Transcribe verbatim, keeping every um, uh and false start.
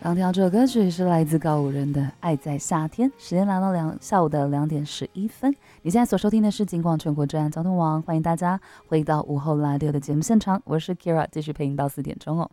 刚听到这首歌曲是来自告五人的《爱在夏天》，时间来到两下午的两点十一分。你现在所收听的是金广全国治安交通网，欢迎大家回到午后拉六的节目现场，我是 Kira， 继续陪你到四点钟哦。